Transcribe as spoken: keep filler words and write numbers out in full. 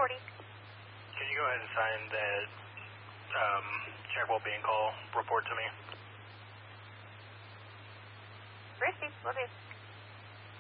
forty. Can you go ahead and sign that um, check well-being call report to me? Received. Will do.